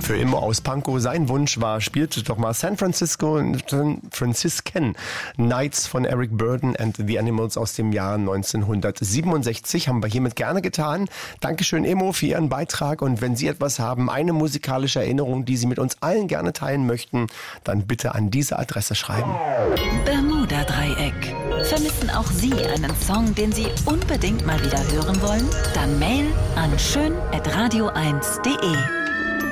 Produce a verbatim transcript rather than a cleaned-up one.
Für Immo aus Pankow. Sein Wunsch war, spielte doch mal San Francisco, San Franciscan Nights von Eric Burdon and the Animals aus dem Jahr neunzehnhundertsiebenundsechzig. Haben wir hiermit gerne getan. Dankeschön, Immo, für Ihren Beitrag. Und wenn Sie etwas haben, eine musikalische Erinnerung, die Sie mit uns allen gerne teilen möchten, dann bitte an diese Adresse schreiben. Bermuda-Dreieck. Vermissen auch Sie einen Song, den Sie unbedingt mal wieder hören wollen? Dann Mail an schön at radio eins punkt de.